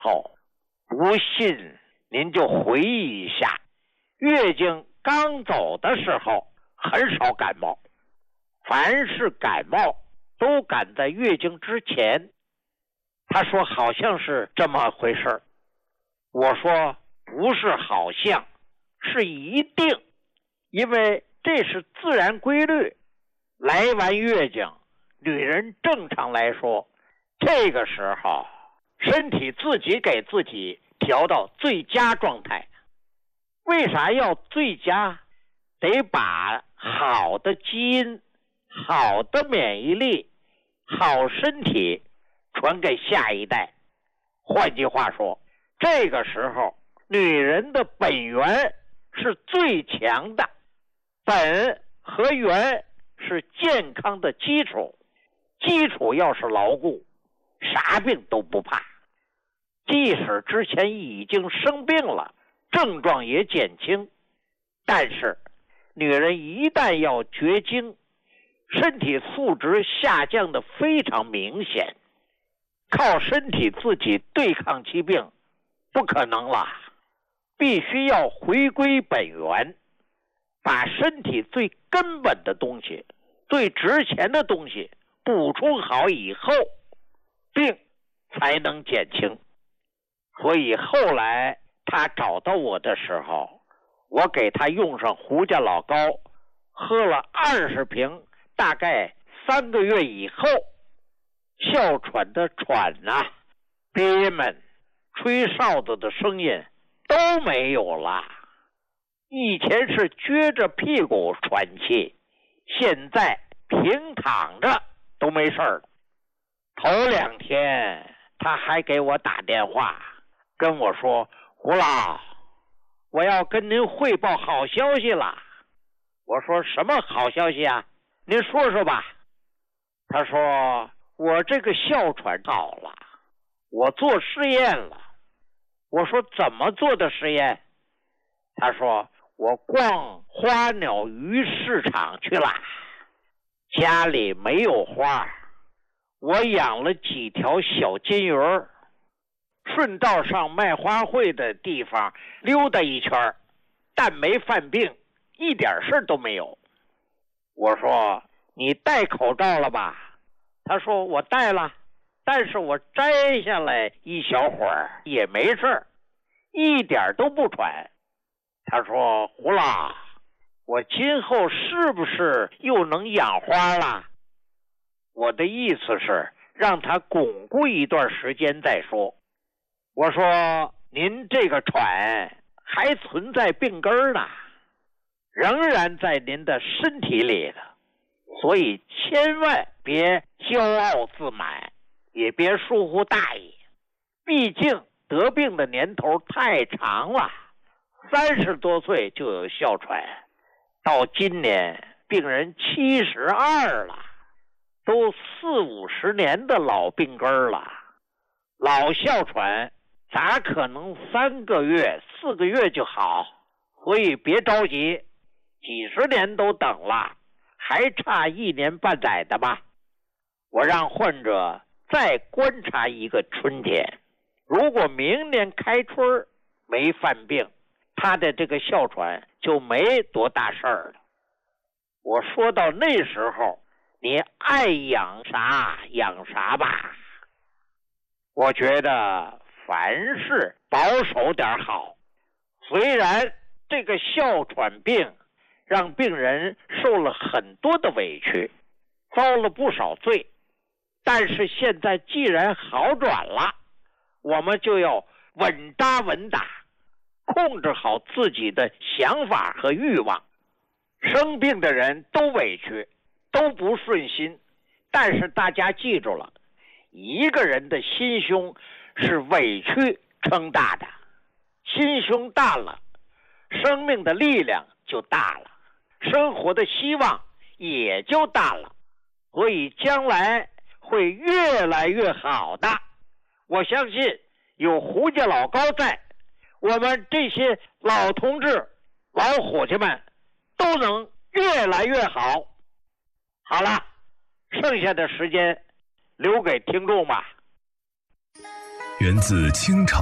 好，不信您就回忆一下，月经刚走的时候很少感冒，凡是感冒都赶在月经之前。他说好像是这么回事，我说不是好像，是一定，因为这是自然规律。来完月经，女人正常来说，这个时候身体自己给自己调到最佳状态。为啥要最佳？得把好的基因、好的免疫力、好身体传给下一代。换句话说，这个时候女人的本源是最强的，本和源是健康的基础，基础要是牢固，啥病都不怕。即使之前已经生病了，症状也减轻，但是女人一旦要绝经，身体素质下降的非常明显，靠身体自己对抗疾病不可能了，必须要回归本源，把身体最根本的东西、最值钱的东西补充好以后，病才能减轻。所以后来他找到我的时候，我给他用上胡家老膏，喝了20瓶，大概3个月以后，哮喘的喘啊、憋闷、吹哨子的声音都没有了。以前是撅着屁股喘气，现在平躺着都没事了。头2天他还给我打电话跟我说，胡老，我要跟您汇报好消息了。我说什么好消息啊？您说说吧。他说我这个哮喘好了，我做实验了。我说怎么做的实验？他说我逛花鸟鱼市场去了，家里没有花，我养了几条小金鱼儿，顺道上卖花卉的地方溜达一圈，但没犯病，一点事都没有。我说你戴口罩了吧？他说我戴了，但是我摘下来一小会儿也没事，一点都不喘。他说胡老，我今后是不是又能养花了？我的意思是让他巩固一段时间再说。我说您这个喘还存在病根呢，仍然在您的身体里了，所以千万别骄傲自满，也别疏忽大意。毕竟得病的年头太长了，30多岁就有哮喘，到今年病人72了，都40-50年的老病根了。老哮喘咋可能3个月、4个月就好？所以别着急，几十年都等了，还差1年半载的吧。我让患者再观察一个春天，如果明年开春没犯病，他的这个哮喘就没多大事儿了。我说到那时候，你爱养啥养啥吧。我觉得凡事保守点好。虽然这个哮喘病让病人受了很多的委屈，遭了不少罪，但是现在既然好转了，我们就要稳扎稳打，控制好自己的想法和欲望。生病的人都委屈，都不顺心，但是大家记住了，一个人的心胸是委屈撑大的，心胸大了，生命的力量就大了，生活的希望也就大了，所以将来会越来越好的。我相信有胡家老高在，我们这些老同志、老伙计们都能越来越好。好了，剩下的时间留给听众吧。 源自清朝